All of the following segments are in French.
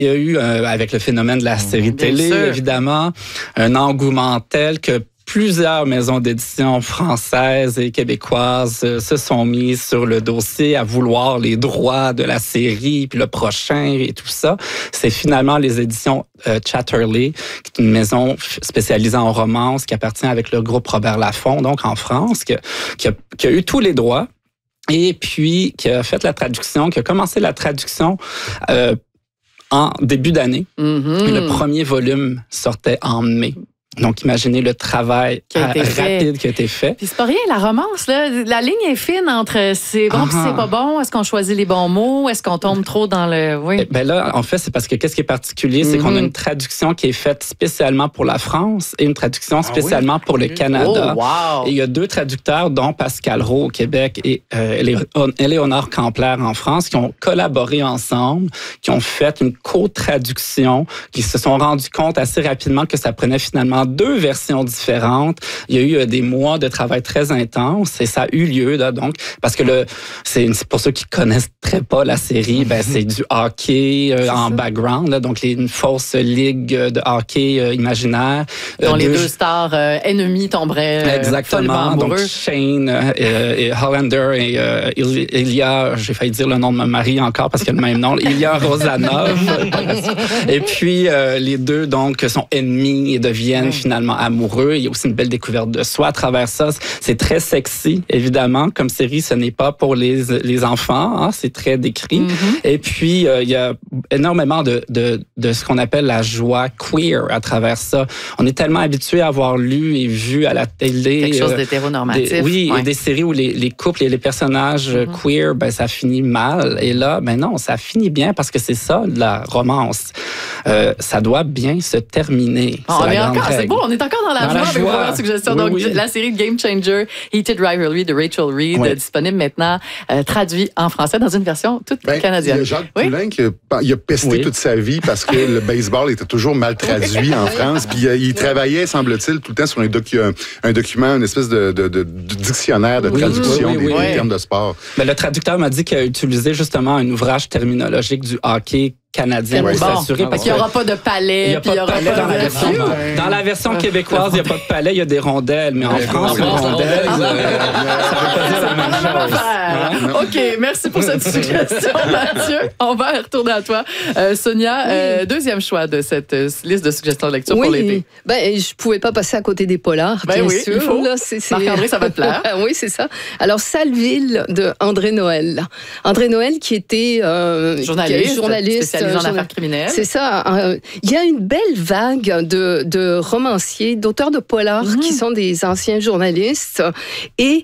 Il y a eu, avec le phénomène de la série télé, évidemment, un engouement tel que plusieurs maisons d'édition françaises et québécoises se sont mises sur le dossier à vouloir les droits de la série, puis le prochain et tout ça. C'est finalement les éditions Chatterley, qui est une maison spécialisée en romance qui appartient avec le groupe Robert Laffont, donc en France, qui a eu tous les droits et puis qui a fait la traduction, qui a commencé la traduction en début d'année. Mm-hmm. Le premier volume sortait en mai. Donc, imaginez le travail rapide qui a été fait. Puis c'est pas rien, la romance, là. La ligne est fine entre c'est bon puis c'est pas bon. Est-ce qu'on choisit les bons mots? Est-ce qu'on tombe trop dans le... Oui. Ben là, en fait, c'est parce que qu'est-ce qui est particulier, c'est qu'on a une traduction qui est faite spécialement pour la France et une traduction spécialement pour le Canada. Oh, wow. Et il y a 2 traducteurs, dont Pascal Roux au Québec et Éléonore Campler en France, qui ont collaboré ensemble, qui ont fait une co-traduction, qui se sont rendus compte assez rapidement que ça prenait finalement 2 versions différentes. Il y a eu des mois de travail très intense et ça a eu lieu, là, donc, parce que c'est pour ceux qui connaissent très pas la série, ben, c'est du hockey en background, là, donc une fausse ligue de hockey imaginaire. Dont les 2 stars ennemis tomberaient exactement, donc Shane et Hollander et Ilya, j'ai failli dire le nom de ma mari encore parce qu'il a le même nom, Ilya Rosanov. Et puis, les 2, donc, sont ennemis et deviennent finalement amoureux. Il y a aussi une belle découverte de soi à travers ça. C'est très sexy, évidemment. Comme série, ce n'est pas pour les enfants. Hein, c'est très décrit. Mm-hmm. Et puis, il y a énormément de ce qu'on appelle la joie queer à travers ça. On est tellement habitué à avoir lu et vu à la télé... Quelque chose d'hétéronormatif. Et des séries où les couples et les personnages queer, ben, ça finit mal. Et là, ben non, ça finit bien parce que c'est ça, la romance. Ça doit bien se terminer. C'est beau, on est encore dans la joie avec la première suggestion. Donc, la série Game Changer, Heated Rivalry de Rachel Reed, disponible maintenant, traduit en français dans une version toute canadienne. Il y a Jacques Poulain qui a pesté toute sa vie parce que le baseball était toujours mal traduit en France. Puis il travaillait, semble-t-il, tout le temps sur un document, une espèce de dictionnaire de traduction des termes de sport. Mais le traducteur m'a dit qu'il a utilisé justement un ouvrage terminologique du hockey canadien pour s'assurer. Parce qu'il n'y aura pas de palais. Il n'y a pas de palais dans la version. Dans la version québécoise, il n'y a pas de palais, il y a des rondelles. Mais en France, une rondelle, ça ne veut pas dire la même chose. OK, merci pour cette suggestion, Mathieu. On va retourner à toi. Sonia, deuxième choix de cette liste de suggestions de lecture pour l'été. Ben, je ne pouvais pas passer à côté des polars, bien sûr. Il faut. Marc-André, ça va te plaire. Oui, c'est ça. Alors, Salville de André Noël. André Noël qui était journaliste spécialisé en affaires criminelles. C'est ça. Il y a une belle vague de romanciers, d'auteurs de polars qui sont des anciens journalistes. Et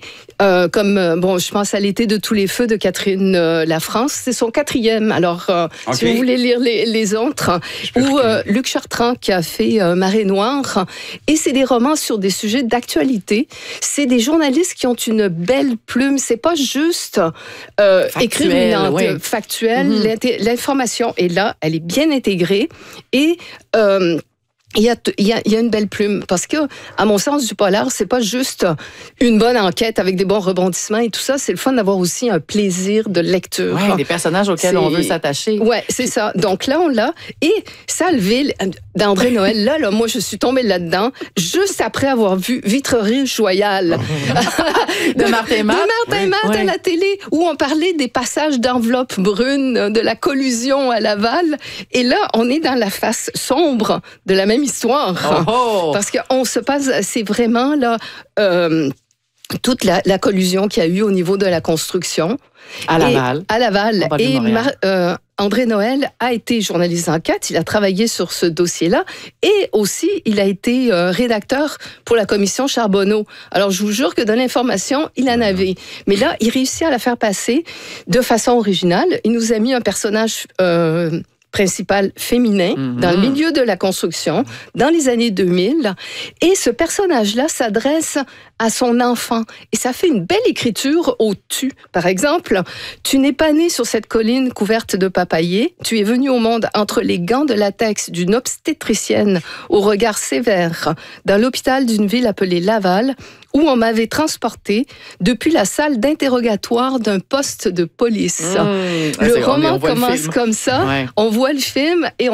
je pense à L'été de tous les feux de Catherine Lafrance. C'est son 4e. Alors, si vous voulez lire les autres. Ou Luc Chartrand qui a fait Marée Noire. Et c'est des romans sur des sujets d'actualité. C'est des journalistes qui ont une belle plume. C'est pas juste écrire une factuelle. L'information est là, elle est bien intégrée et il y a une belle plume parce que, à mon sens, du polar, c'est pas juste une bonne enquête avec des bons rebondissements et tout ça. C'est le fun d'avoir aussi un plaisir de lecture. Ouais, des personnages auxquels on veut s'attacher. Ouais, c'est ça. Donc là, on l'a. Et Salville d'André Noël, là, moi, je suis tombée là-dedans juste après avoir vu Vitrerie Joyal de Martin Matt. De Martin Matt à la télé, où on parlait des passages d'enveloppe brune, de la collusion à Laval. Et là, on est dans la face sombre de la même histoire. Parce qu'on se passe, c'est vraiment là toute la collusion qu'il y a eu au niveau de la construction. À Laval. À Laval. Et André Noël a été journaliste d'enquête, il a travaillé sur ce dossier-là et aussi il a été rédacteur pour la commission Charbonneau. Alors je vous jure que de l'information, il en avait. Mais là, il réussit à la faire passer de façon originale. Il nous a mis un personnage principal féminin dans le milieu de la construction dans les années 2000 et ce personnage-là s'adresse à son enfant et ça fait une belle écriture au tu. Par exemple, tu n'es pas né sur cette colline couverte de papayers, tu es venu au monde entre les gants de latex d'une obstétricienne au regard sévère dans l'hôpital d'une ville appelée Laval où on m'avait transporté depuis la salle d'interrogatoire d'un poste de police. Le roman commence comme ça, on voit le film et